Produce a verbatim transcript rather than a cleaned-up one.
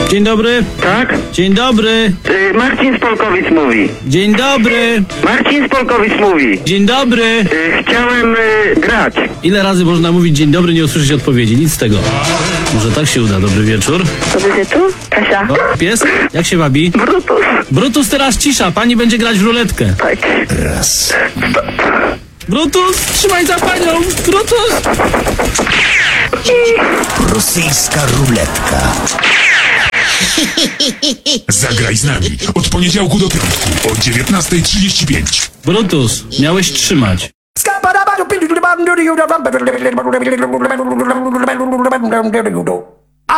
Dzień dobry. Tak? Dzień dobry. Y, Marcin z Polkowic mówi. Dzień dobry. Marcin z Polkowic mówi. Dzień dobry. Y, chciałem y, grać. Ile razy można mówić dzień dobry, nie usłyszeć odpowiedzi? Nic z tego. Może tak się uda. Dobry wieczór. Dobry wieczór, Kasia. O, pies? Jak się wabi? Brutus. Brutus, teraz cisza. Pani będzie grać w ruletkę. Tak. Raz. Brutus, trzymaj za panią. Brutus. Rosyjska ruletka. Zagraj z nami od poniedziałku do piątku o dziewiętnasta trzydzieści pięć. Brutus, miałeś trzymać. Skabada